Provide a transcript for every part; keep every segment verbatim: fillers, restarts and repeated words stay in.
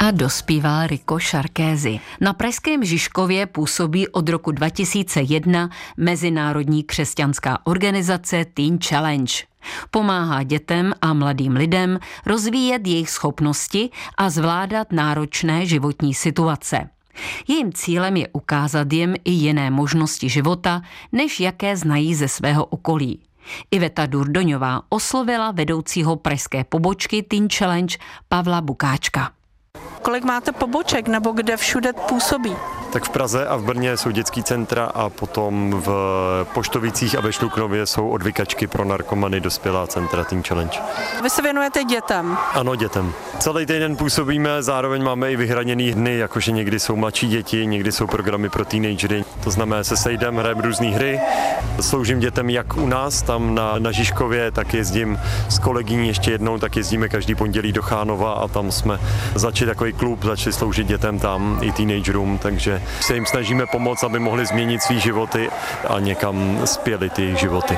A dospíval Rico Šarkézy. Na pražském Žižkově působí od roku dva tisíce jedna mezinárodní křesťanská organizace Teen Challenge. Pomáhá dětem a mladým lidem rozvíjet jejich schopnosti a zvládat náročné životní situace. Jejím cílem je ukázat jim i jiné možnosti života, než jaké znají ze svého okolí. Iveta Durdoňová oslovila vedoucího pražské pobočky Teen Challenge Pavla Bukáčka. Kolik máte poboček nebo kde všude působí? Tak v Praze a v Brně jsou dětský centra a potom v Poštovicích a ve Šluknově jsou odvykačky pro narkomany, dospělá centra Teen Challenge. Vy se věnujete dětem? Ano, dětem. Celý týden působíme, zároveň máme i vyhraněný dny, jakože někdy jsou mladší děti, někdy jsou programy pro teenagery. To znamená, se sejdeme, hrajeme různé hry. Sloužím dětem jak u nás, tam na, na Žižkově, tak jezdím s kolegyní ještě jednou, tak jezdíme každý pondělí do Chánova a tam jsme začali takový klub, začali sloužit dětem tam i teenagerům, takže se jim snažíme pomoct, aby mohli změnit svý životy a někam spěli ty jejich životy.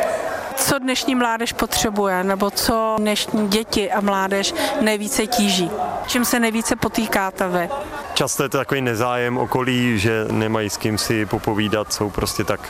Co dnešní mládež potřebuje, nebo co dnešní děti a mládež nejvíce tíží? Čím se nejvíce potýkáte vy? Často je to takový nezájem okolí, že nemají s kým si popovídat, jsou prostě tak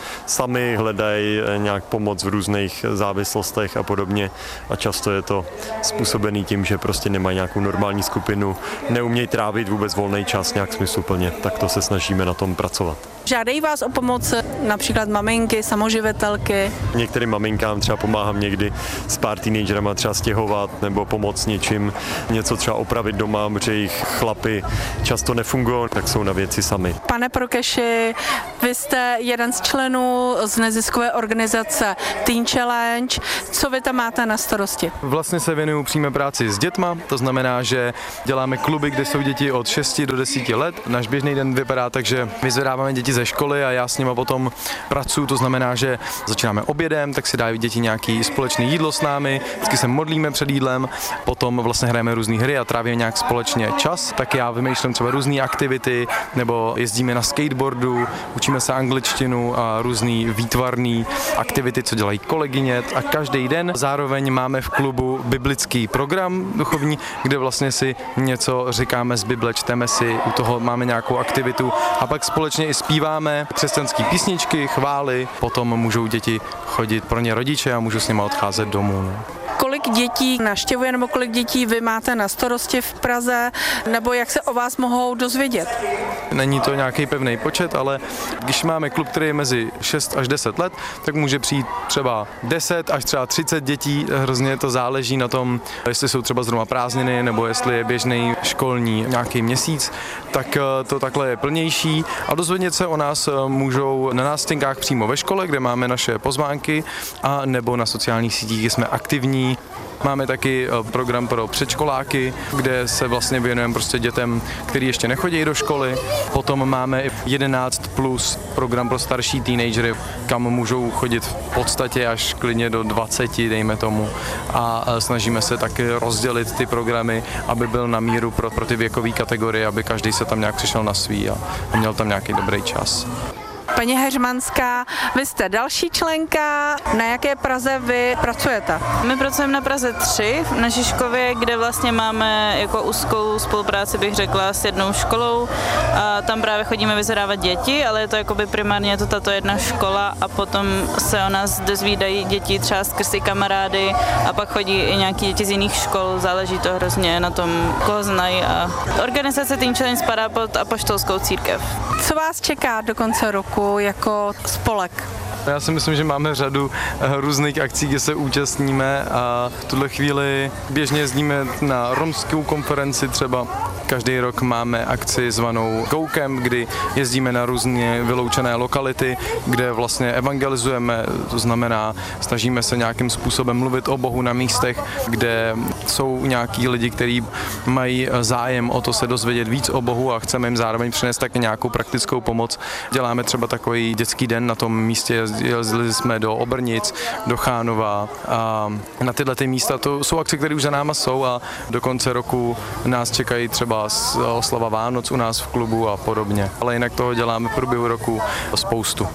sami, hledají nějak pomoc v různých závislostech a podobně a často je to způsobený tím, že prostě nemají nějakou normální skupinu, neumějí trávit vůbec volný čas nějak smysluplně, tak to se snažíme na tom pracovat. Žádají vás o pomoc například maminky, samoživitelky? Některým maminkám třeba pomáhám někdy s pár teenagerama třeba stěhovat nebo pomoct něčím, něco třeba opravit doma, protože jejich chlapy často nefungují, tak jsou na věci sami. Pane Prokeši, vy jste jeden z členů z neziskové organizace Teen Challenge. Co vy tam máte na starosti? Vlastně se věnuju přímé práci s dětma, to znamená, že děláme kluby, kde jsou děti od šesti do deseti let. Náš běžný den vypadá tak, že vyzvedáváme děti ze školy a já s nima potom pracuji, to znamená, že začínáme obědem, tak si dají děti nějaký společný jídlo s námi, vždycky se modlíme před jídlem, potom vlastně hrajeme různé hry a trávíme nějak společně čas, tak já vymýšlím třeba různé aktivity, nebo jezdíme na skateboardu, učíme se angličtinu a různé výtvarné aktivity, co dělají kolegyně a každý den zároveň máme v klubu biblický program duchovní, kde vlastně si něco říkáme z Bible, čteme si, u toho máme nějakou aktivitu a pak společně i zpíváme křesťanské písničky, chvály, potom můžou děti chodit pro ně rodiče a můžou s nimi odcházet domů. No. Kolik dětí navštěvuje nebo kolik dětí vy máte na starosti v Praze, nebo jak se o vás mohou dozvědět? Není to nějaký pevný počet, ale když máme klub, který je mezi šest až deset let, tak může přijít třeba deset až třeba třicet dětí, hrozně to záleží na tom, jestli jsou třeba zrovna prázdniny nebo jestli je běžný školní nějaký měsíc, tak to takhle je plnější a dozvědět se o nás můžou na nástěnkách přímo ve škole, kde máme naše pozvánky, a nebo na sociálních sítích, kde jsme aktivní. Máme taky program pro předškoláky, kde se vlastně věnujeme prostě dětem, kteří ještě nechodí do školy. Potom máme jedenáct plus program pro starší teenagery, kam můžou chodit v podstatě až klidně do dvaceti, dejme tomu. A snažíme se taky rozdělit ty programy, aby byl na míru pro, pro ty věkové kategorie, aby každý se tam nějak přišel na svý a měl tam nějaký dobrý čas. Paní Heřmanská, vy jste další členka, na jaké Praze vy pracujete? My pracujeme na Praze tři, na Žižkově, kde vlastně máme jako úzkou spolupráci, bych řekla, s jednou školou. A tam právě chodíme vyzvedávat děti, ale je to jakoby primárně to tato jedna škola a potom se o nás dozvídají děti třeba skrz kamarády a pak chodí i nějaký děti z jiných škol, záleží to hrozně na tom, koho znají. A organizace Teen Challenge spadá pod apoštolskou církev. Co vás čeká do konce roku jako spolek? Já si myslím, že máme řadu různých akcí, kde se účastníme a v tuhle chvíli běžně jezdíme na romskou konferenci třeba. Každý rok máme akci zvanou Koukem, kdy jezdíme na různě vyloučené lokality, kde vlastně evangelizujeme, to znamená, snažíme se nějakým způsobem mluvit o Bohu na místech, kde jsou nějaký lidi, kteří mají zájem o to se dozvědět víc o Bohu a chceme jim zároveň přinést taky nějakou praktickou pomoc. Děláme třeba takový dětský den na tom místě, jezdili jsme do Obrnic, do Chánova a na tyhle ty místa. To jsou akce, které už za náma jsou a do konce roku nás čekají třeba oslava Vánoc u nás v klubu a podobně. Ale jinak toho děláme v průběhu roku spoustu.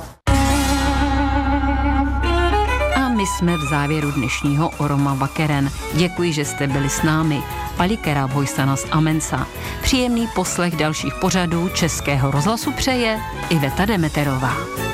A my jsme v závěru dnešního Oroma Vakeren. Děkuji, že jste byli s námi. Palikera Vojsanas Amensa. Příjemný poslech dalších pořadů Českého rozhlasu přeje Iveta Demeterová.